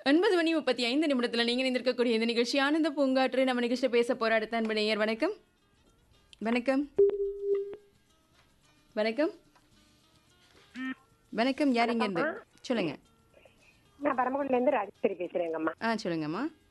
9:35 நீங்க இணைந்திருக்கக்கூடிய இந்த நிகழ்ச்சி ஆனந்த பூங்காற்று. நம்ம நிகழ்ச்சியில பேச போற அடுத்த அன்பு நேயர். வணக்கம். வணக்கம். வணக்கம். வணக்கம். யார் இங்க இருந்து? சொல்லுங்க. நான் பரமக்குடில இருந்து ராஜேஸ்வரி பேசுறேங்கம்மா. சொல்லுங்கம்மா.